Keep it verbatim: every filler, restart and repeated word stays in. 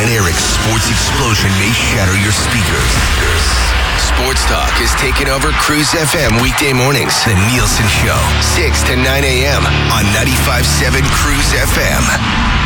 and Eric's sports explosion may shatter your speakers. Sports Talk is taking over Cruise F M weekday mornings. The Nielsen Show, six to nine a.m. on ninety-five point seven Cruise F M.